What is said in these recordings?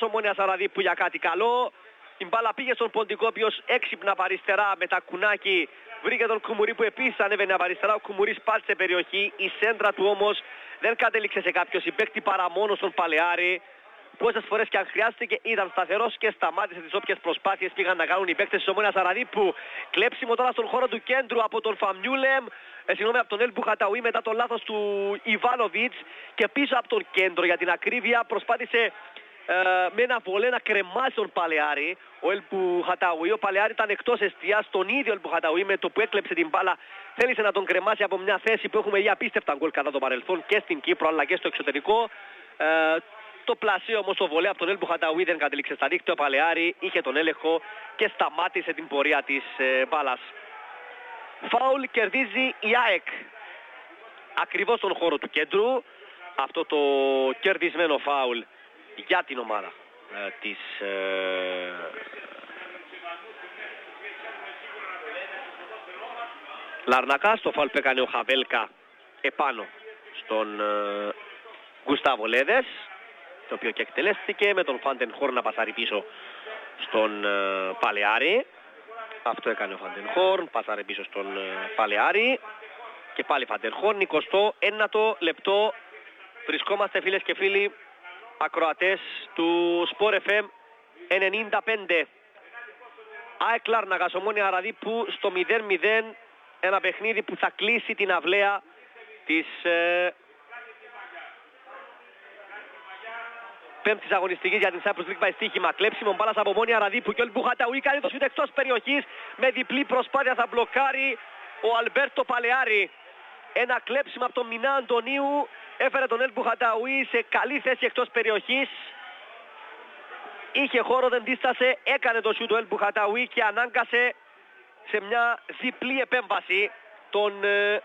Ομόνοιας Αραδίππου για κάτι καλό. Η μπάλα πήγε στον Ποντικό, ο οποίος έξυπνα από αριστερά με τα κουνάκι βρήκε τον Κουμουρί που επίσης ανέβαινε από αριστερά. Ο Κουμουρής πάτησε περιοχή, η σέντρα του όμως δεν κατέληξε σε κάποιο συμπαίκτη παρά μόνο στον Παλαιάρη. Πόσες φορές και αν χρειάστηκε ήταν σταθερός και σταμάτησε τις όποιες προσπάθειες πήγαν να κάνουν οι παίκτες της Ομόνοιας Αραδίππου. Κλέψιμο τώρα στον χώρο του κέντρου από τον Φαμιούλεμ, από τον Ελ Μπουχαταουί μετά το λάθος του Ιβάνοβιτς και πίσω από τον κέντρο για την ακρίβεια προσπάθησε με ένα βολέ να κρεμάσει τον Παλαιάρη. Ο Ελ Μπουχαταουί, ο Παλαιάρη ήταν εκτός εστίας, τον ίδιο Ελ Μπουχαταουί με το που έκλεψε την μπάλα θέλησε να τον κρεμάσει από μια θέση που έχουμε δει απίστευτα γκολ κατά το παρελθόν και στην Κύπρο αλλά και στο εξωτερικό. Το πλασέ όμως το βολέ από τον Ελ Μπουχαταουί δεν κατέληξε στα δίκτυα. Ο Παλαιάρη είχε τον έλεγχο και σταμάτησε την πορεία της μπάλας. Φάουλ κερδίζει η ΑΕΚ ακριβώς στον χώρο του κέντρου. Αυτό το κερδισμένο φάουλ για την ομάδα της Λαρνακάς. Το φάουλ που έκανε ο Χαβέλκα επάνω στον Γκουστάβο Λέδες, το οποίο και εκτελέστηκε με τον Φάντενχορν να πασάρει πίσω στον Παλαιάρη. Αυτό έκανε ο Φάντενχορν, πασάρει πίσω στον Παλαιάρη και πάλι Φάντενχορν. 29ο λεπτό βρισκόμαστε φίλες και φίλοι ακροατές του Sport FM 95. ΑΕΚ Λάρνακας Ομόνια Αραδίππου στο 0-0, ένα παιχνίδι που θα κλείσει την αυλαία της πέμπτης αγωνιστικής για την Cyprus League by στοίχημα. Κλέψιμο μπάλας από Ομόνια Αραδίππου και ο Ελ Μπουχαταουί κάνει το σούτ εκτός περιοχής. Με διπλή προσπάθεια θα μπλοκάρει ο Αλμπέρτο Παλαιάρη. Ένα κλέψιμο από τον Μινά Αντωνίου έφερε τον Ελ Μπουχαταουί σε καλή θέση εκτός περιοχής. Είχε χώρο, δεν δίστασε, έκανε το σούτ ο Ελ Μπουχαταουί και ανάγκασε σε μια διπλή επέμβαση τον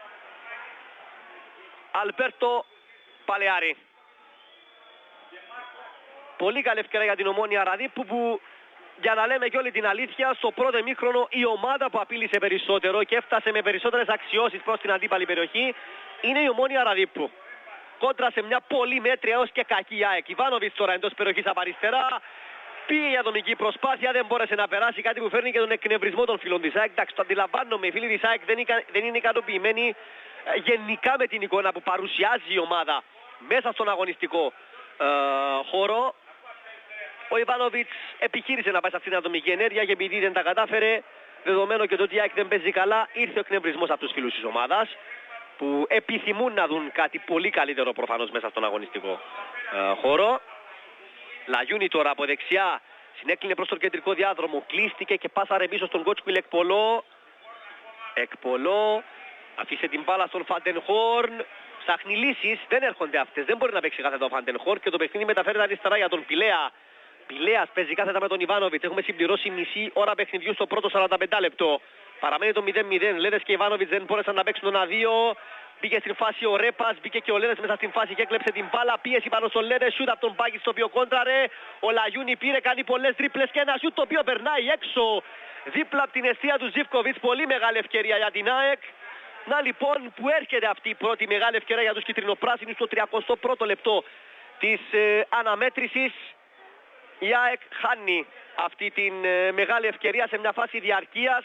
Αλμπέρτο Παλαιάρη. Πολύ καλή ευκαιρία για την Ομόνια Αραδίππου που, για να λέμε και όλη την αλήθεια, στο πρώτο ημίχρονο η ομάδα που απείλησε περισσότερο και έφτασε με περισσότερες αξιώσεις προς την αντίπαλη περιοχή είναι η Ομόνια Αραδίππου. Κόντρα σε μια πολύ μέτρια έως και κακή ΑΕΚ. Ιβάνοβιτς τώρα εντός περιοχής από αριστερά. Πήγε για ατομική προσπάθεια, δεν μπόρεσε να περάσει, κάτι που φέρνει και τον εκνευρισμό των φίλων της ΑΕΚ. Εντάξει, το αντιλαμβάνομαι, οι φίλοι της ΑΕΚ δεν είναι ικανοποιημένοι γενικά με την εικόνα που παρουσιάζει η ομάδα μέσα στον αγωνιστικό χώρο. Ο Ιβάνοβιτς επιχείρησε να πάει σε αυτήν την ατομική ενέργεια και επειδή δεν τα κατάφερε, δεδομένου και το ότι η ΑΕΚ δεν παίζει καλά, ήρθε ο εκνευρισμός από τους φίλους της ομάδας που επιθυμούν να δουν κάτι πολύ καλύτερο προφανώς μέσα στον αγωνιστικό χώρο. Λαγιούνι τώρα από δεξιά συνέκλεινε προς τον κεντρικό διάδρομο, κλείστηκε και πάσαρε πίσω στον Κότσκουιλ Εκπολό. Αφήσε την μπάλα στον Φάντενχορν. Ψάχνει λύσεις, δεν έρχονται αυτές. Δεν μπορεί να παίξει κάθετα ο Φάντενχορν και το παιχνίδι μεταφέρεται αριστερά για τον Πιλέα. Πιλέας παίζει κάθετα με τον Ιβάνοβιτς. Έχουμε συμπληρώσει μισή ώρα παιχνιδιού στο πρώτο 45 λεπτό. Παραμένει το 0-0. Λέδες και Ιβάνοβιτς δεν μπόρεσαν να παίξουν τον A2. Μπήκε στην φάση ο Ρέπας, μπήκε και ο Λέδες μέσα στην φάση και έκλεψε την μπάλα. Πίεση πάνω στον Λέδες, σούτ από τον Μπάκη στο οποίο κόντραρε. Ο Λαγιούνι πήρε, κάνει πολλές τρίπλες και ένα σούτ το οποίο περνάει έξω. Δίπλα από την αιστεία του Ζίβκοβιτς. Πολύ μεγάλη ευκαιρία για την ΑΕΚ. Να λοιπόν που έρχεται αυτή η πρώτη μεγάλη ευκαιρία για τους κυτρινοπράσινους στο 31ο λεπτό της αναμέτρησης. Η ΑΕΚ χάνει αυτή την μεγάλη ευκαιρία σε μια φάση διαρκείας.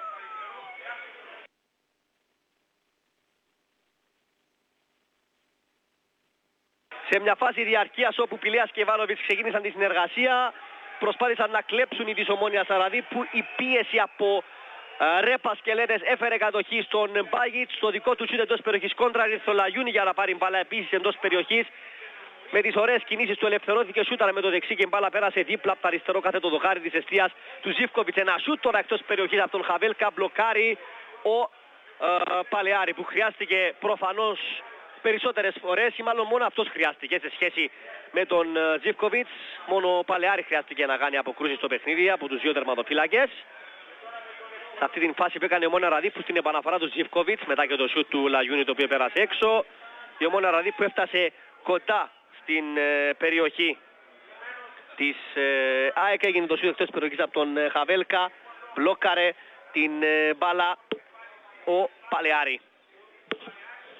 Σε μια φάση διαρκείας όπου Πιλέας και Ιβάνοβιτς ξεκίνησαν τη συνεργασία, προσπάθησαν να κλέψουν οι της Ομόνοιας Αραδίππου. Η πίεση από Ρέπας και Λέδες έφερε κατοχή στον Μπάγιτς. Στο δικό του σούτ εντός περιοχής κόντρα ήρθε ο Λαγιούνι για να πάρει μπάλα επίσης εντός περιοχής. Με τις ωραίες κινήσεις του ελευθερώθηκε, σούταρε με το δεξί και η μπάλα πέρασε δίπλα από το αριστερό κάθετο δοχάρι της εστίας του Ζίβκοβιτς. Ένα σούτ τώρα εκτός περιοχής από τον Χαβέλκα, μπλοκάρει ο Παλαιάρη που χρειάστηκε προφανώς περισσότερες φορές ή μάλλον μόνο αυτός χρειάστηκε σε σχέση με τον Ζίβκοβιτς. Μόνο ο Παλαιάρη χρειάστηκε να κάνει αποκρούσεις στο παιχνίδι από τους δύο τερματοφύλακες. Σε αυτή την φάση που έκανε η Ομόνια Αραδίππου στην επαναφορά του Ζίβκοβιτς μετά και το σούτ του Λαγιούνι το οποίο πέρασε έξω. Η Ομόνια Αραδίππου έφτασε κοντά στην περιοχή της ΑΕΚ. Έγινε το σούτ εκτός περιοχής από τον Χαβέλκα. Μπλόκαρε την μπάλα ο Παλαιάρη.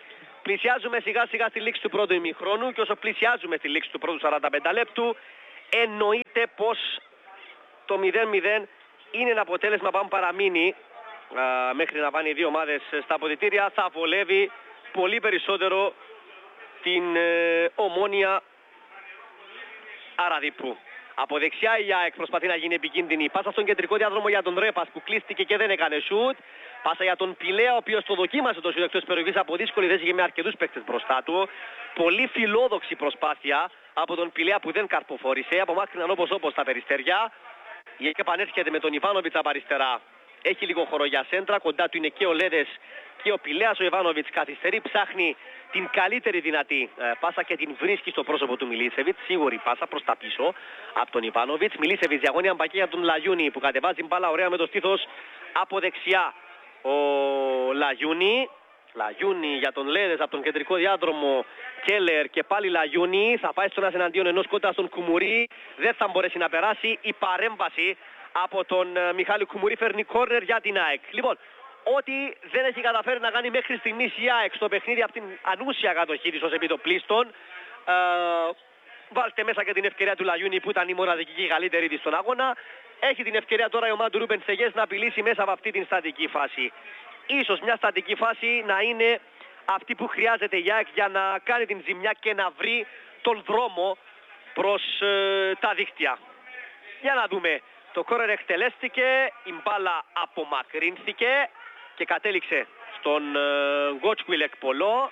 Πλησιάζουμε σιγά σιγά στη λήξη του πρώτου ημιχρόνου και όσο πλησιάζουμε στη λήξη του πρώτου 45 λεπτού εννοείται πως το 0-0 είναι ένα αποτέλεσμα που αν παραμείνει μέχρι να πάνε οι δύο ομάδες στα αποδυτήρια θα βολεύει πολύ περισσότερο την Ομόνοια Αραδίππου. Από δεξιά η ΑΕΚ προσπαθεί να γίνει επικίνδυνη. Πάσα στον κεντρικό διάδρομο για τον Ρέπας που κλείστηκε και δεν έκανε σουτ. Πάσα για τον Πηλέα ο οποίος το δοκίμασε το σουτ εκτός περιοχής από δύσκολη θέση και με αρκετούς παίκτες μπροστά του. Πολύ φιλόδοξη προσπάθεια από τον Πηλέα που δεν καρποφόρησε. Απομάκρυναν όπως τα περιστέρια. Η ΑΕΚ επανέρχεται με τον Ιβάνοβιτς από αριστερά. Έχει λίγο χώρο για σέντρα. Κοντά του είναι και ο Λέδες και ο Πηλέας. Ο Ιβάνοβιτς καθυστερεί, ψάχνει την καλύτερη δυνατή πάσα και την βρίσκει στο πρόσωπο του Μιλίσεβιτς. Σίγουρη πάσα προς τα πίσω από τον Ιβάνοβιτς. Μιλίσεβιτς διαγώνια μπακή για τον Λαγιούνι που κατεβάζει μπάλα ωραία με το στήθος από δεξιά. Ο Λαγιούνι. Λαγιούνι για τον Λέδες από τον κεντρικό διάδρομο. Κέλερ και πάλι Λαγιούνι. Θα πάει στον εναντίον ενός κοντά στον Κουμουρί. Δεν θα μπορέσει να περάσει. Η παρέμβαση από τον Μιχάλη Κουμουρί φέρνει κόρνερ για την ΑΕΚ. Λοιπόν, ό,τι δεν έχει καταφέρει να κάνει μέχρι στιγμής η ΑΕΚ στο παιχνίδι από την ανούσια κατοχή της ως επιτοπλίστων, βάλτε μέσα και την ευκαιρία του Λαγιούνι που ήταν η μοναδική και η καλύτερη της στον αγώνα. Έχει την ευκαιρία τώρα η ομάδα του Ρούμπεν Σεγές να απειλήσει μέσα από αυτή την στατική φάση. Ίσως μια στατική φάση να είναι αυτή που χρειάζεται η ΑΕΚ για να κάνει την ζημιά και να βρει τον δρόμο προς τα δίκτυα. Για να δούμε. Το κόρνερ εκτελέστηκε, η μπάλα απομακρύνθηκε και κατέληξε στον Γκότσκουιλ Εκπολό.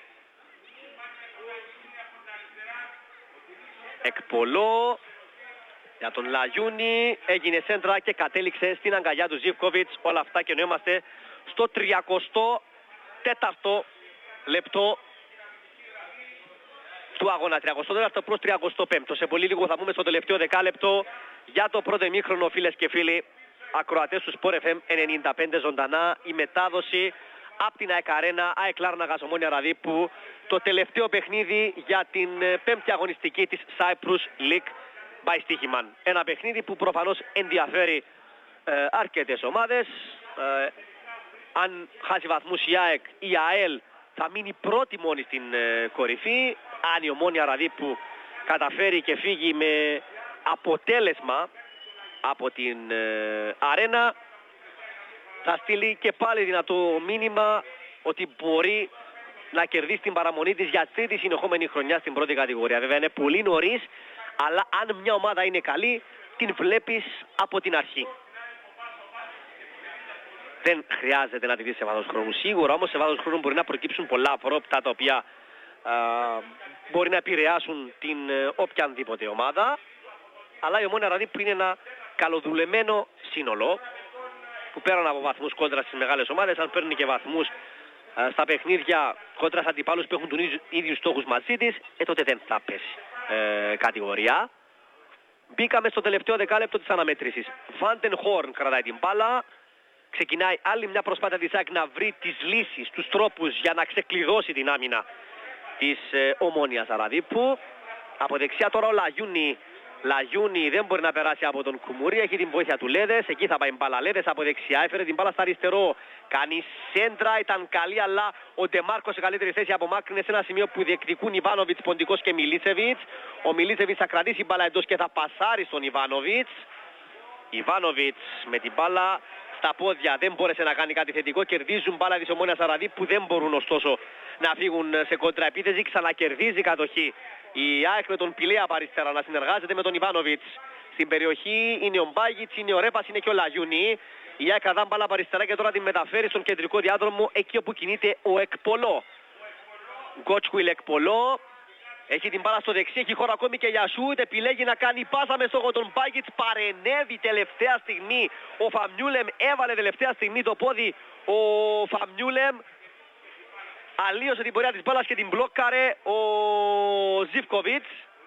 Εκπολό για τον Λαγιούνι, έγινε σέντρα και κατέληξε στην αγκαλιά του Ζίβκοβιτς. Όλα αυτά και νοιόμαστε στο 34ο λεπτό του αγώνα. 34ο προς 35ο. Σε πολύ λίγο θα πούμε στο τελευταίο δεκάλεπτο για το πρώτο ημίχρονο, φίλες και φίλοι. Ακροατές του Sport FM 95 ζωντανά η μετάδοση από την ΑΕΚ Αρένα, ΑΕΚ Λάρναγας Ομόνοια Αραδίππου, το τελευταίο παιχνίδι για την πέμπτη αγωνιστική της Cyprus League by Stichiman. Ένα παιχνίδι που προφανώς ενδιαφέρει αρκετές ομάδες. Αν χάσει βαθμούς η ΑΕΚ, η ΑΕΛ θα μείνει πρώτη μόνη στην κορυφή. Αν η Ομόνοια Αραδίππου καταφέρει και φύγει με αποτέλεσμα από την αρένα, θα στείλει και πάλι δυνατό μήνυμα ότι μπορεί να κερδίσει την παραμονή της για τρίτη συνεχόμενη χρονιά στην πρώτη κατηγορία. Βέβαια είναι πολύ νωρίς, αλλά αν μια ομάδα είναι καλή, την βλέπεις από την αρχή. Δεν χρειάζεται να τη δεις σε βάθος χρόνου. Σίγουρα όμως σε βάθος χρόνου μπορεί να προκύψουν πολλά απρόπτα τα οποία μπορεί να επηρεάσουν την οποιαδήποτε ομάδα. Αλλά η Ομόνοια Αραδίππου είναι ένα καλοδουλεμένο σύνολο που πέραν από βαθμούς κόντρα στις μεγάλες ομάδες, αν παίρνει και βαθμούς στα παιχνίδια κόντρα σε αντιπάλους που έχουν τους ίδιους στόχους μαζί της, τότε δεν θα πέσει κατηγορία. Μπήκαμε στο τελευταίο δεκάλεπτο της αναμέτρησης. Βάντεν Χόρν κρατάει την μπάλα. Ξεκινάει άλλη μια προσπάθεια της ΑΕΚ να βρει τις λύσεις, τους τρόπους για να ξεκλειδώσει την άμυνα της Ομόνοιας Αραδίππου. Από δεξιά τώρα ο Λαγιούνι. Λαγιούνι δεν μπορεί να περάσει από τον Κουμουρί, έχει την βοήθεια του Λέδες, εκεί θα πάει μπάλα. Λέδες από δεξιά, έφερε την μπάλα στα αριστερό. Κάνει σέντρα, ήταν καλή, αλλά ο Ντεμάρκο σε καλύτερη θέση απομάκρυνε σε ένα σημείο που διεκδικούν Ιβάνοβιτς, Ποντικός και Μιλίσεβιτς. Ο Μιλίσεβιτς θα κρατήσει μπάλα εντός και θα πασάρει στον Ιβάνοβιτς. Ιβάνοβιτς με την μπάλα στα πόδια δεν μπόρεσε να κάνει κάτι θετικό. Κερδίζουν μπάλα της Ομόνοιας Αραδίππου που δεν μπορούν ωστόσο να φύγουν σε κοντραεπίθεση. Ξανακερδίζει κατοχή η ΑΕΚ με τον Πηλέα από αριστερά να συνεργάζεται με τον Ιβάνοβιτς. Στην περιοχή είναι ο Μπάγιτς, είναι ο Ρέπας, είναι και ο Λαγιούνι. Η ΑΕΚ αδά μπάλα από αριστερά και τώρα την μεταφέρει στον κεντρικό διάδρομο εκεί όπου κινείται ο Εκπολό. Γκότσκουιλ Εκπολό. Έχει την μπάλα στο δεξί, έχει χώρο ακόμη και για σούτ. Επιλέγει να κάνει πάσα με στόχο τον Μπάγιτς. Παρενέβη τελευταία στιγμή ο Φαμιούλεμ. Έβαλε τελευταία στιγμή το πόδι ο Φαμιούλεμ. Αλλίωσε την πορεία της μπάλας και την μπλόκαρε ο Ζίβκοβιτς.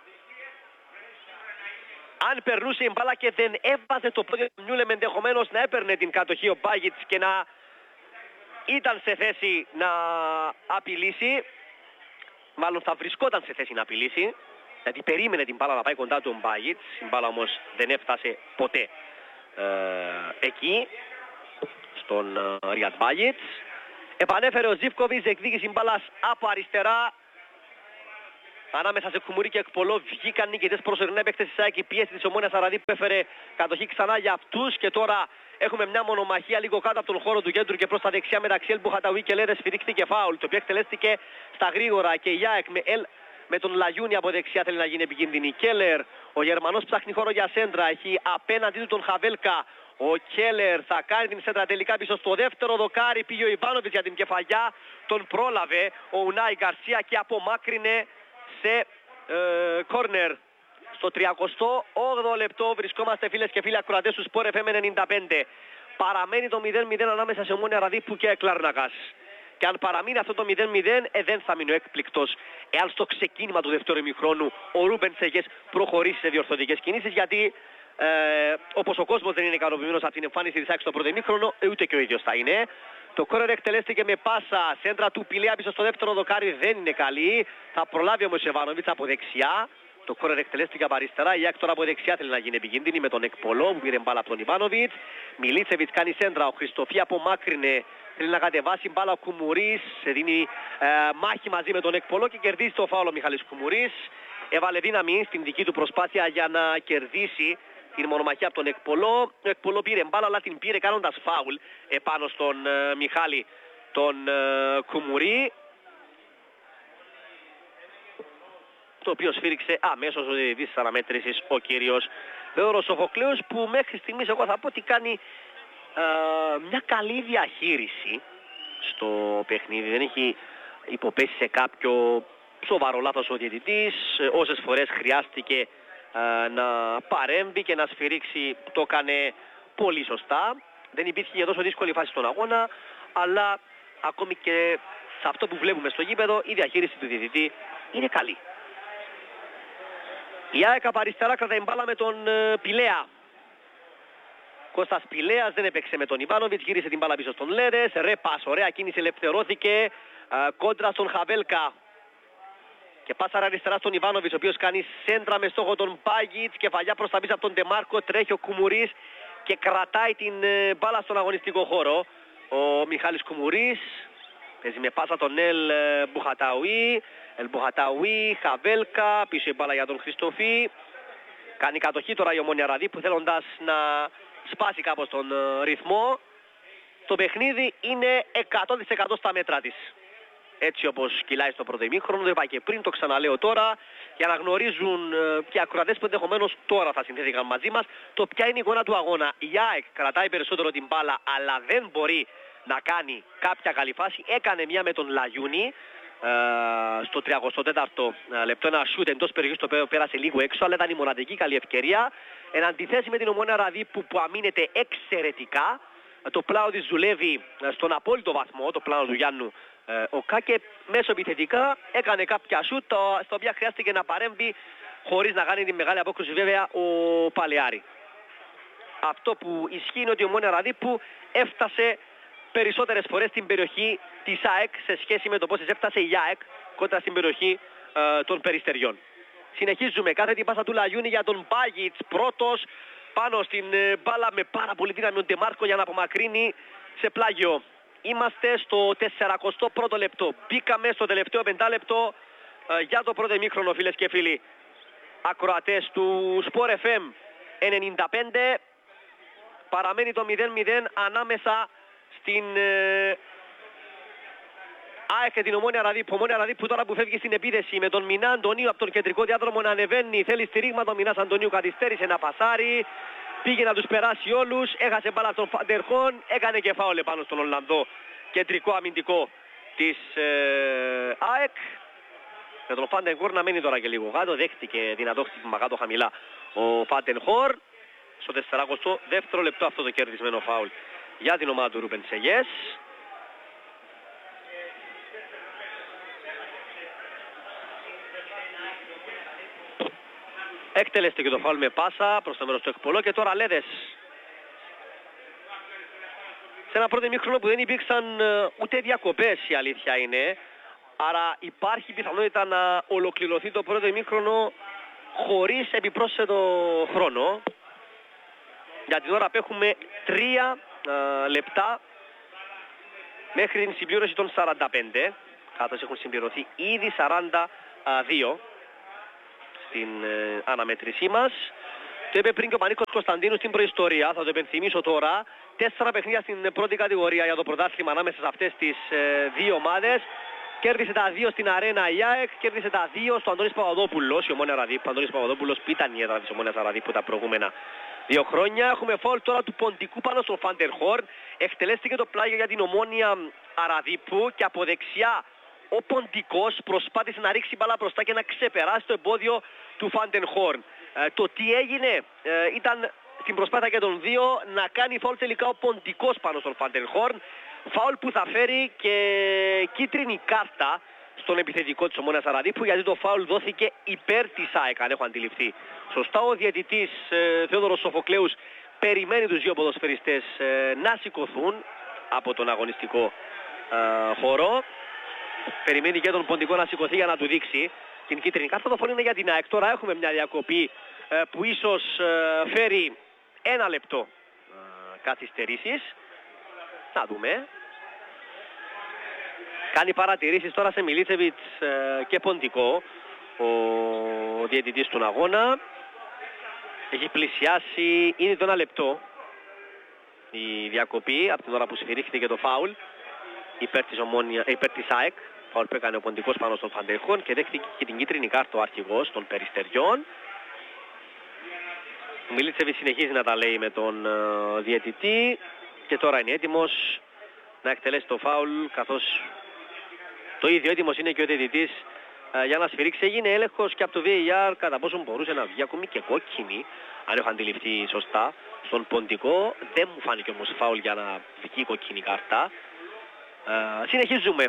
Αν περνούσε η μπάλα και δεν έβαζε το πόδι του Φαμιούλεμ, ενδεχομένως να έπαιρνε την κατοχή ο Μπάγιτς και να ήταν σε θέση να απειλήσει. Μάλλον θα βρισκόταν σε θέση να απειλήσει, γιατί περίμενε την μπάλα να πάει κοντά του ο Μπάγιτς. Η μπάλα όμως δεν έφτασε ποτέ εκεί, στον Ριαντ Μπάγιτς. Επανέφερε ο Ζίβκοβιτς, εκδίκηση μπάλας από αριστερά. ανάμεσα σε Κουμουρί και Εκπολό βγήκαν νικητές προσωρινά παίκτες της ΑΕΚ. Η πίεση της Ομόνοιας Αραδίπ που έφερε κατοχή ξανά για αυτούς και τώρα έχουμε μια μονομαχία λίγο κάτω από τον χώρο του κέντρου και προς τα δεξιά μεταξύ Ελ Μπουχαταουί και Λέδες. Σφυρίχθηκε φάουλ, το οποίο εκτελέστηκε στα γρήγορα και η ΑΕΚ με τον Λαγιούνι από δεξιά θέλει να γίνει επικίνδυνη. Κέλερ, ο Γερμανός ψάχνει χώρο για σέντρα, έχει απέναντί του τον Χαβέλκα. Ο Κέλερ θα κάνει την σέντρα τελικά πίσω στο δεύτερο δοκάρι. Πήγε ο Ιβάνοβιτς για την κεφαλιά, τον πρόλαβε ο Ουνάι Γκαρσία και απομάκρυνε σε κόρνερ. Στο 38ο λεπτό βρισκόμαστε φίλες και φίλοι ακροατές του Sport FM 95. Παραμένει το 0-0 ανάμεσα σε Ομόνια Ραδίππου και Κλάρνακας. Και αν παραμείνει αυτό το 0-0, δεν θα μείνω έκπληκτος εάν στο ξεκίνημα του δεύτερου ημιχρόνου ο Ρούμπεν Τσεγιές προχωρήσει σε διορθωτικές κινήσεις, γιατί όπως ο κόσμος δεν είναι ικανοποιημένος από την εμφάνιση της ΑΕΚ στο πρώτο ημίχρονο, ούτε και ο ίδιος θα είναι. Το κόρνερ εκτελέστηκε με πάσα, σέντρα του Πηλέα πίσω στο δεύτερο δοκάρι, δεν είναι καλή. Θα προλάβει όμως ο Σεβάνοβιτς από δεξιά. Το κόρνερ εκτελέστηκε από αριστερά. Η ΑΕΚ τώρα από δεξιά θέλει να γίνει επικίνδυνη με τον Εκπολό που πήρε μπάλα από τον Ιβάνοβιτς. Μιλίτσεβιτς κάνει σέντρα. Ο Χριστοφή απομάκρυνε. Θέλει να κατεβάσει μπάλα ο Κουμουρίς. Δίνει μάχη μαζί με τον Εκπολό και κερδίζει το φάουλο ο Μιχάλης Κουμουρίς. Έβαλε δύναμη στην δική του προσπάθεια για να κερδίσει την μονομαχία από τον Εκπολό. Ο Εκπολό πήρε μπάλα, αλλά την πήρε κάνοντας φάουλ επάνω στον Μιχάλη τον Κουμουρί, το οποίο σφύριξε αμέσως ο διαιτητής της αναμέτρησης, ο κύριος Θεόδωρος Σοφοκλέος, που μέχρι στιγμής εγώ θα πω ότι κάνει μια καλή διαχείριση στο παιχνίδι. Δεν έχει υποπέσει σε κάποιο σοβαρό λάθος ο διαιτητής. Όσες φορές χρειάστηκε να παρέμβει και να σφυρίξει, το έκανε πολύ σωστά. Δεν υπήρχε για τόσο δύσκολη φάση στον αγώνα, αλλά ακόμη και σε αυτό που βλέπουμε στο γήπεδο η διαχείριση του διαιτητή είναι καλή. Η ΑΕΚ από αριστερά κρατάει μπάλα με τον Πηλέα. Κώστας Πηλέας δεν έπαιξε με τον Ιβάνοβιτς, γύρισε την μπάλα πίσω στον Λέδες. Ρέπας, ωραία κίνηση, ελευθερώθηκε κόντρα στον Χαβέλκα. Και πάσαρα αριστερά στον Ιβάνοβιτς, ο οποίος κάνει σέντρα με στόχο τον Πάγιτς. Κεφαλιά προς τα πίσω από τον Ντεμάρκο, τρέχει ο Κουμουρίς και κρατάει την μπάλα στον αγωνιστικό χώρο. Ο Μιχάλης Κουμουρίς παίζει με πάσα τον Ελ Μπουχαταουί, Χαβέλκα, πίσω η μπάλα για τον Χριστοφή. Κάνει κατοχή τώρα η Ομόνια Ραδίππου, θέλοντας να σπάσει κάπως τον ρυθμό. Το παιχνίδι είναι 100% στα μέτρα της. Έτσι όπως κυλάει στο πρώτο ημίχρονο, το είπα και πριν, το ξαναλέω τώρα, για να γνωρίζουν και ακροατές που ενδεχομένως τώρα θα συνδέθηκαν μαζί μας, το ποια είναι η εικόνα του αγώνα. Η ΑΕΚ κρατάει περισσότερο την μπάλα, αλλά δεν μπορεί να κάνει κάποια καλή φάση. Έκανε μια με τον Λαγιούνι στο 34ο λεπτό, ένα σούτ εντός περιοχής, το οποίο πέρασε λίγο έξω, αλλά ήταν η μοναδική καλή ευκαιρία. Εν αντιθέσει με την Ομόνια Ραδίππου που αμήνεται εξαιρετικά, το πλάνο της δουλεύει στον απόλυτο βαθμό, το πλάνο του Γιάννου ο Κάκε, μέσω επιθετικά έκανε κάποια σούτ, στα οποία χρειάστηκε να παρέμβει χωρίς να κάνει τη μεγάλη απόκριση βέβαια ο Παλαιάρη. Αυτό που ισχύει είναι ότι η Ομόνια Ραδίππου έφτασε περισσότερες φορές στην περιοχή της ΑΕΚ σε σχέση με το πώς έφτασε η ΑΕΚ κοντά στην περιοχή των Περιστεριών. Συνεχίζουμε, κάθετη πάσα του Λαγιούνι για τον Μπάγιτς, πρώτος πάνω στην μπάλα με πάρα πολύ δύναμη ο Ντεμάρκο για να απομακρύνει σε πλάγιο. Είμαστε στο 41ο λεπτό. Μπήκαμε στο τελευταίο 5 λεπτό για το πρώτο ημίχρονο, φίλες και φίλοι. Ακροατές του Sport FM 95. Παραμένει το 0-0 ανάμεσα στην ΑΕΚ και την Ομόνια Ραδίππου. Ομόνια Ραδίππου τώρα που φεύγει στην επίδεση με τον Μινά Αντωνίου από τον κεντρικό διάδρομο να ανεβαίνει. Θέλει στηρίγματα. Ο Μινάς Αντωνίου καθυστέρησε να πασάρει. Πήγε να τους περάσει όλους. Έχασε μπάλα στον Φαντερχόν. Έκανε και φάουλ πάνω στον Ολλανδό κεντρικό αμυντικό της ΑΕΚ. Με τον Φαντερχόν να μένει τώρα και λίγο κάτω. Δέχτηκε δυνατό χτύπημα κάτω χαμηλά ο Φαντερχόν. Στο 42ο λεπτό αυτό το κερδισμένο φάουλ για την ομάδα του Ρούμπεν Τσεγιές. Εκτελέστε και το φάουλ με πάσα προς το μέρος του Εκπολό και τώρα Λέδες. Σε ένα πρώτο ημίχρονο που δεν υπήρξαν ούτε διακοπές, η αλήθεια είναι. Άρα υπάρχει πιθανότητα να ολοκληρωθεί το πρώτο ημίχρονο χωρίς επιπρόσθετο χρόνο. Για την ώρα απέχουμε 3 λεπτά μέχρι την συμπλήρωση των 45. Καθώς έχουν συμπληρωθεί ήδη 42. στην αναμέτρησή μας. Το είπε πριν και ο Πανίκος Κωνσταντίνου στην προϊστορία, θα το επενθυμίσω τώρα. 4 παιχνίδια στην πρώτη κατηγορία για το πρωτάθλημα ανάμεσα σε αυτές τις δύο ομάδες. Κέρδισε τα 2 στην Αρένα η ΑΕΚ, κέρδισε τα 2 στο Αντώνης Παπαδόπουλος, η Ομόνοια Ραδίππου. Ο Αντώνης Παπαδόπουλος που ήταν η έδρα της Ομόνοιας Ραδίππου τα προηγούμενα 2 χρόνια. Έχουμε φάουλ τώρα του Ποντικού πάνω στον Φαντερχόρν. Εκτελέστηκε το πλάγιο για την Ομόνοια Ραδίππου και από δεξιά ο Ποντικός προσπάθησε να ρίξει μπάλα μπροστά και να ξεπεράσει το εμπόδιο του Φαντερχόρν. Το τι έγινε ήταν στην προσπάθεια και των δύο να κάνει φάουλ τελικά ο Ποντικός πάνω στον Φαντερχόρν. Φάουλ που θα φέρει και κίτρινη κάρτα στον επιθετικό της Ομόνοιας Ραδίππου, γιατί το φάουλ δόθηκε υπέρ της ΑΕΚ, αν έχω αντιληφθεί σωστά. Ο διαιτητής Θεόδωρος Σοφοκλέους περιμένει τους δύο ποδοσφαιριστές να σηκωθούν από τον αγωνιστικό χώρο. Περιμένει και τον Ποντικό να σηκωθεί για να του δείξει την κίτρινη κάρτα. Το φάουλ είναι για την ΑΕΚ. Τώρα έχουμε μια διακοπή που ίσως φέρει 1 λεπτό καθυστερήσεις. Να δούμε. Κάνει παρατηρήσεις τώρα σε Μιλίτσεβιτς και Ποντικό ο διαιτητής του αγώνα. Έχει πλησιάσει ήδη το 1 λεπτό η διακοπή από την ώρα που σφυρίχθηκε το φάουλ υπέρ της ΑΕΚ. Φάουλ που έκανε ο Ποντικός πάνω στον Φαντερχόρν και δέχτηκε και την κίτρινη κάρτα ο αρχηγός των Περιστεριών. Ο Μιλίτσεβιτς συνεχίζει να τα λέει με τον διαιτητή και τώρα είναι έτοιμος να εκτελέσει το φάουλ, καθώς το ίδιο έτοιμος είναι και ο διαιτητής για να σφυρίξει. Έγινε έλεγχος και από το VAR κατά πόσο μπορούσε να βγει ακόμη και κόκκινη, αν έχω αντιληφθεί σωστά, στον Ποντικό. Δεν μου φάνηκε όμως φάουλ για να βγει κόκκινη κάρτα. Συνεχίζουμε.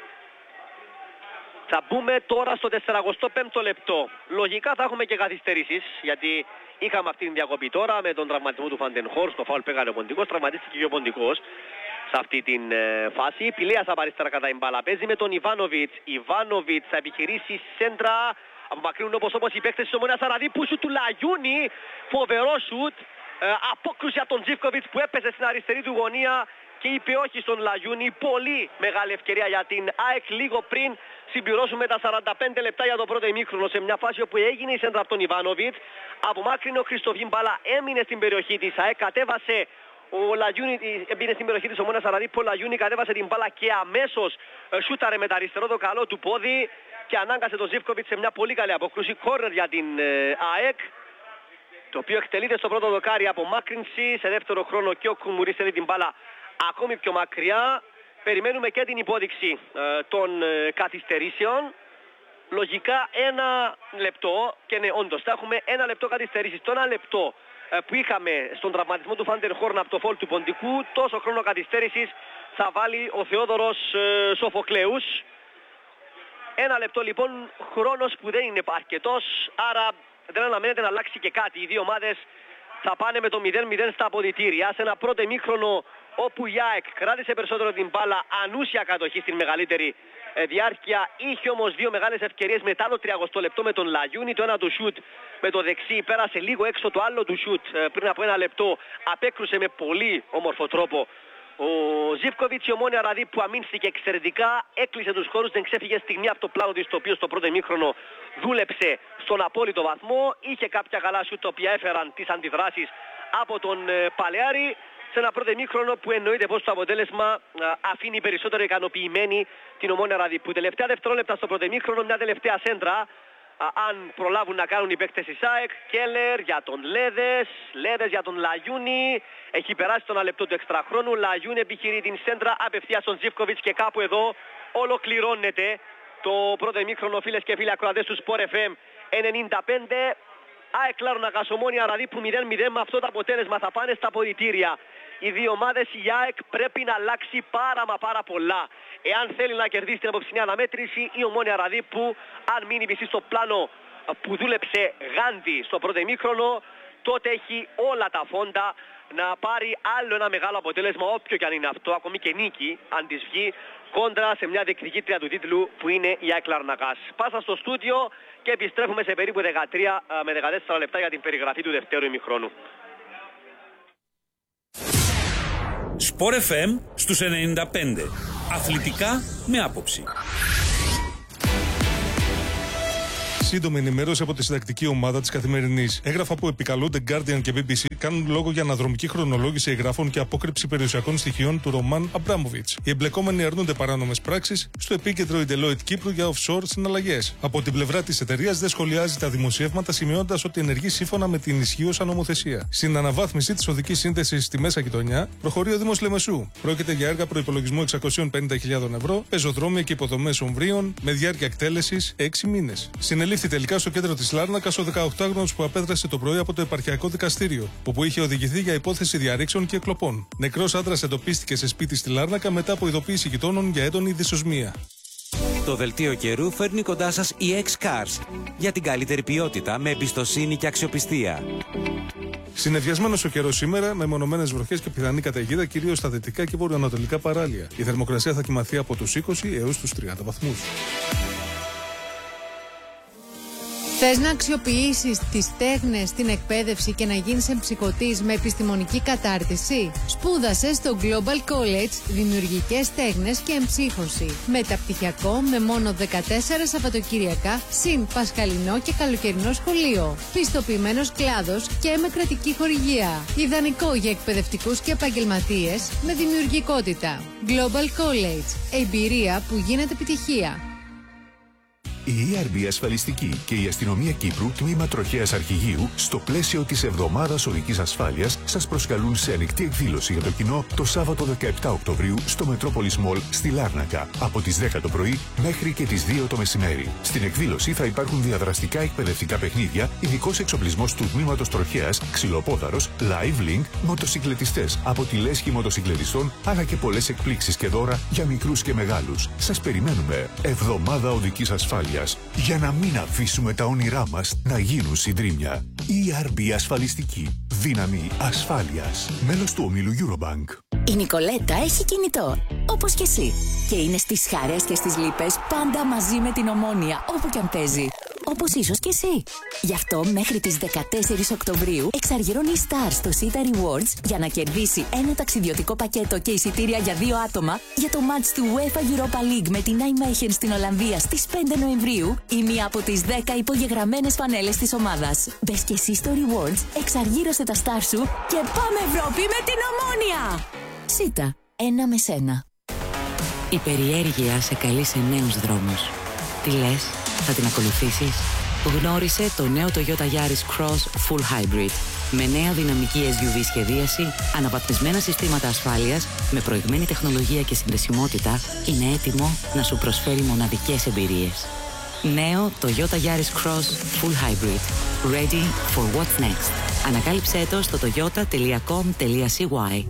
Θα μπούμε τώρα στο 45ο λεπτό. Λογικά θα έχουμε και καθυστερήσεις, γιατί είχαμε αυτή την διακοπή τώρα με τον τραυματισμό του Φαντενχόρ. Στο φάουλ πήγανε ο Ποντικός, τραυματίστηκε και ο Ποντικός σε αυτή την φάση. Πηλέας από αριστερά κατά η μπάλα. Παίζει με τον Ιβάνοβιτς. Ιβάνοβιτς θα επιχειρήσει σέντρα. Απομακρύνουν όπως οι παίκτες της Ομόνοιας Ραδίππου. Σουτ του Λαγιούνι. Φοβερό σουτ. Απόκρουση από τον Τζίβκοβιτς που έπεσε στην αριστερή του γωνία και είπε όχι στον Λαγιούνι. Πολύ μεγάλη ευκαιρία για την ΑΕΚ λίγο πριν συμπληρώσουμε τα 45 λεπτά για το πρώτο ημίχρονο, σε μια φάση όπου έγινε η σέντρα από τον Ιβάνοβιτς. Απομάκρυνε ο Χριστοφίν μπάλα, έμεινε στην περιοχή της ΑΕΚ, κατέβασε ο Λαγιούνι, έμπαινε στην περιοχή της Ομόνοιας Ραδίππου. Ο Λαγιούνι κατέβασε την μπάλα και αμέσως σούταρε με τα αριστερό το καλό του πόδι και ανάγκασε τον Ζίβκοβιτς σε μια πολύ καλή απόκρουση. Κόρνερ για την ΑΕΚ, το οποίο εκτελείται στο πρώτο δοκάρι. Απομάκρυνση σε δεύτερο χρόνο και ο Κουμουρίς θέλει την μπάλα ακόμη πιο μακριά. Περιμένουμε και την υπόδειξη των καθυστερήσεων. Λογικά 1 λεπτό, και ναι, όντως θα έχουμε 1 λεπτό καθυστερήσεις. Το 1 λεπτό που είχαμε στον τραυματισμό του Φαντερχόρν από το φόλ του Ποντικού, τόσο χρόνο καθυστέρησης θα βάλει ο Θεόδωρος Σοφοκλέους. 1 λεπτό λοιπόν, χρόνος που δεν είναι αρκετός, άρα δεν αναμένεται να αλλάξει και κάτι. Οι δύο ομάδες θα πάνε με το 0-0 στα αποδυτήρια, σε ένα πρώτο ημίχρονο όπου η ΑΕΚ κράτησε περισσότερο την μπάλα, ανούσια κατοχή στην μεγαλύτερη διάρκεια. Είχε όμως 2 μεγάλες ευκαιρίες μετά το 30 λεπτό με τον Λαγιούνι. Το ένα του σουτ με το δεξί πέρασε λίγο έξω, το άλλο του σουτ πριν από 1 λεπτό απέκρουσε με πολύ όμορφο τρόπο ο Ζίβκοβιτς. Η Ομόνοια Ραδίππου αμήνθηκε εξαιρετικά, έκλεισε τους χώρους, δεν ξέφυγε στιγμή από το πλάνο της, το οποίο στο πρώτο ημίχρονο δούλεψε στον απόλυτο βαθμό. Είχε κάποια καλά σουτ τα οποία έφεραν τις αντιδράσεις από τον Παλαιάρη, σε ένα πρώτο ημίχρονο που εννοείται πως το αποτέλεσμα αφήνει περισσότερο ικανοποιημένη την Ομόνοια Ραδίππου. Τελευταία δευτερόλεπτα στο πρώτο ημίχρονο, μια τελευταία σέντρα, αν προλάβουν να κάνουν οι παίκτες της ΑΕΚ. Κέλλερ για τον Λέδες, Λέδες για τον Λαγιούνι. Έχει περάσει το 1 λεπτό του εξτρά χρόνου. Λαγιούνι επιχειρεί την σέντρα απευθείας στον Ζίβκοβιτς και κάπου εδώ ολοκληρώνεται το πρώτο ημίχρονο, φίλες και φίλοι ακροατές του Sport FM 95. ΑΕΚ Λάρνακας Ομόνοια Ραδίππου 0-0. Με αυτό το αποτέλεσμα θα πάνε στα αποδυτήρια οι δύο ομάδες. Η ΑΕΚ πρέπει να αλλάξει πάρα πολλά εάν θέλει να κερδίσει την απόψινή αναμέτρηση. Η Ομόνοια Ραδίππου, αν μείνει πιστή στο πλάνο που δούλεψε γάντι στο πρώτο ημίχρονο, τότε έχει όλα τα φόντα να πάρει άλλο ένα μεγάλο αποτέλεσμα, όποιο και αν είναι αυτό, ακόμη και νίκη αν της βγει, κόντρα σε μια διεκδικήτρια του τίτλου που είναι η ΑΕΚ Λάρνακας. Πάσα στο στούντιο και επιστρέφουμε σε περίπου 13 με 14 λεπτά για την περιγραφή του δευτέρου ημιχρόνου. Sport FM στους 95. Αθλητικά με άποψη. Σύντομη ενημέρωση από τη συντακτική ομάδα της Καθημερινής. Έγγραφα που επικαλούνται Guardian και BBC κάνουν λόγο για αναδρομική χρονολόγηση εγγράφων και απόκρυψη περιουσιακών στοιχείων του Ρωμάν Αμπράμοβιτς. Οι εμπλεκόμενοι αρνούνται παράνομες πράξεις στο επίκεντρο η Deloitte Κύπρου για offshore συναλλαγές. Από την πλευρά της εταιρείας δεν σχολιάζει τα δημοσιεύματα, σημειώνοντας ότι ενεργεί σύμφωνα με την ισχύουσα νομοθεσία. Στην αναβάθμιση της οδικής σύνδεσης στη Μέσα Γειτονιά προχωρεί ο Δήμος Λεμεσού. Πρόκειται για έργα προϋπολογισμού 650.000 ευρώ, πεζοδρόμια και υποδομές ομβρίων με διάρκεια εκτέλεσης 6 μήνες. Συνελήφθη τελικά στο κέντρο της Λάρνακας ο 18χρονος που απέδρασε το πρωί από το Επαρχιακό Δικαστήριο, όπου είχε οδηγηθεί για υπόθεση διαρρήξεων και εκλοπών. Νεκρός άντρας εντοπίστηκε σε σπίτι στη Λάρνακα μετά από ειδοποίηση γειτόνων για έντονη δυσοσμία. Το δελτίο καιρού φέρνει κοντά σας η X-Cars για την καλύτερη ποιότητα με εμπιστοσύνη και αξιοπιστία. Συννεφιασμένος ο καιρός σήμερα, με μονομένες βροχές και πιθανή καταιγίδα κυρίως στα δυτικά και βορειοανατολικά παράλια. Η θερμοκρασία θα κοιμαθεί από τους 20 έως τους 30 βαθμούς. Θες να αξιοποιήσεις τις τέχνες στην εκπαίδευση και να γίνεις εμψυχωτής με επιστημονική κατάρτιση? Σπούδασε στο Global College Δημιουργικές Τέχνες και Εμψύχωση. Μεταπτυχιακό με μόνο 14 Σαββατοκύριακα, συν πασχαλινό και καλοκαιρινό σχολείο. Πιστοποιημένος κλάδος και με κρατική χορηγία. Ιδανικό για εκπαιδευτικούς και επαγγελματίες με δημιουργικότητα. Global College. Εμπειρία που γίνεται επιτυχία. Η ERB Ασφαλιστική και η Αστυνομία Κύπρου, τμήμα Τροχέας Αρχηγείου, στο πλαίσιο της Εβδομάδας Οδικής Ασφάλειας, σας προσκαλούν σε ανοιχτή εκδήλωση για το κοινό το Σάββατο 17 Οκτωβρίου στο Metropolis Mall στη Λάρνακα, από τις 10 το πρωί μέχρι και τις 2 το μεσημέρι. Στην εκδήλωση θα υπάρχουν διαδραστικά εκπαιδευτικά παιχνίδια, ειδικός εξοπλισμός του τμήματος Τροχέας, ξυλοπόδαρος, live link, μοτοσυκλετιστές από τη λέσχη μοτοσυκλετιστών, αλλά και πολλές εκπλήξεις και δώρα για μικρούς και μεγάλους. Σας περιμένουμε. Εβδομάδα Οδικής Ασφάλειας. Για να μην αφήσουμε τα όνειρά μας να γίνουν συντρίμμια. ERB Ασφαλιστική. Δύναμη ασφάλειας. Μέλος του ομίλου Eurobank. Η Νικολέτα έχει κινητό, όπως και εσύ. Και είναι στις χαρές και στις λύπες πάντα μαζί με την Ομόνοια, όπου και αν παίζει. Όπως ίσως και εσύ. Γι' αυτό μέχρι τις 14 Οκτωβρίου εξαργυρώνει η Star στο Sita Rewards για να κερδίσει ένα ταξιδιωτικό πακέτο και εισιτήρια για 2 άτομα για το μάτς του UEFA Europa League με την Nijmegen στην Ολλανδία στις 5 Νοεμβρίου ή μία από τις 10 υπογεγραμμένες φανέλες της ομάδας. Μπες και εσύ στο Rewards, εξαργύρωσε τα Star σου και πάμε Ευρώπη με την Ομόνοια! Sita, ένα με σένα. Η περιέργεια σε καλεί σε νέους δρόμους. Τι λες, θα την ακολουθήσεις? Γνώρισε το νέο Toyota Yaris Cross Full Hybrid. Με νέα δυναμική SUV σχεδίαση, αναβαθμισμένα συστήματα ασφάλειας, με προηγμένη τεχνολογία και συνδεσιμότητα, είναι έτοιμο να σου προσφέρει μοναδικές εμπειρίες. Νέο Toyota Yaris Cross Full Hybrid. Ready for what's next. Ανακάλυψέ το στο toyota.com.cy.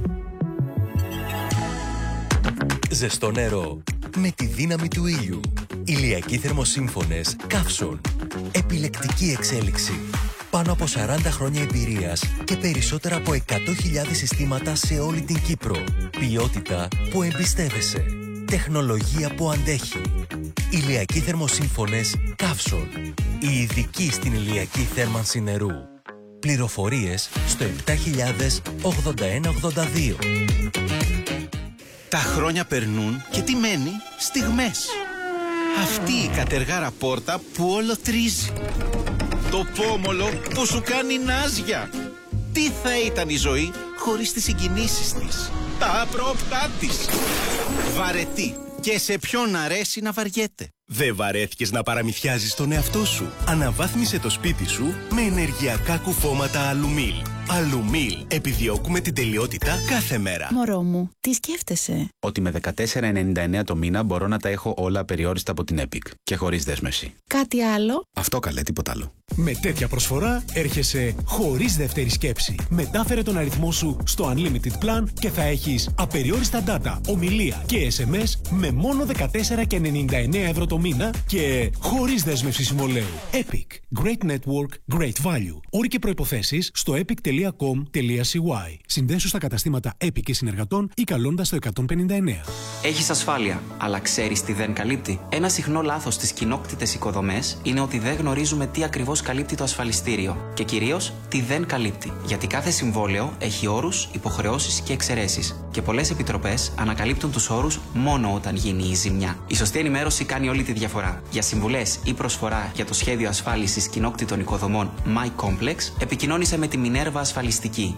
Ζεστό νερό με τη δύναμη του ήλιου. Ηλιακοί θερμοσύμφωνες Καύσον. Επιλεκτική εξέλιξη. Πάνω από 40 χρόνια εμπειρίας και περισσότερα από 100.000 συστήματα σε όλη την Κύπρο. Ποιότητα που εμπιστεύεσαι. Τεχνολογία που αντέχει. Ηλιακοί θερμοσύμφωνες Καύσον. Οι ειδικοί στην ηλιακή θέρμανση νερού. Πληροφορίες στο 708182. Τα χρόνια περνούν και τι μένει? Στιγμές. Αυτή η κατεργάρα πόρτα που όλο τρίζει. Το πόμολο που σου κάνει νάζια. Τι θα ήταν η ζωή χωρίς τις συγκινήσεις της, τα απρόπτά της. Βαρετή. Και σε ποιον αρέσει να βαριέται. Δεν βαρέθηκες να παραμυθιάζεις τον εαυτό σου? Αναβάθμισε το σπίτι σου με ενεργειακά κουφώματα Αλουμίλ. Αλουμίλ. Επιδιώκουμε την τελειότητα κάθε μέρα. Μωρό μου, τι σκέφτεσαι? Ότι με 14,99 το μήνα μπορώ να τα έχω όλα περιόριστα από την Epic και χωρίς δέσμευση. Κάτι άλλο? Αυτό καλέ, τίποτα άλλο. Με τέτοια προσφορά έρχεσαι χωρίς δεύτερη σκέψη. Μετάφερε τον αριθμό σου στο Unlimited Plan και θα έχεις απεριόριστα data, ομιλία και SMS με μόνο 14,99 ευρώ το μήνα και χωρίς δέσμευση συμβολέου. Epic. Great network, great value. Όροι και προϋποθέσεις στο epic.com.cy. Συνδέσου στα καταστήματα Epic και συνεργατών ή καλώντας το 159. Έχεις ασφάλεια, αλλά ξέρεις τι δεν καλύπτει? Ένα συχνό λάθος στις κοινόκτητες οικοδομές είναι ότι δεν γνωρίζουμε τι ακριβώς ακριβώς καλύπτει το ασφαλιστήριο και κυρίως τι δεν καλύπτει. Γιατί κάθε συμβόλαιο έχει όρους, υποχρεώσεις και εξαιρέσεις. Και πολλές επιτροπές ανακαλύπτουν τους όρους μόνο όταν γίνει η ζημιά. Η σωστή ενημέρωση κάνει όλη τη διαφορά. Για συμβουλές ή προσφορά για το σχέδιο ασφάλισης κοινόκτητων οικοδομών My Complex, επικοινώνησε με τη Minerva Ασφαλιστική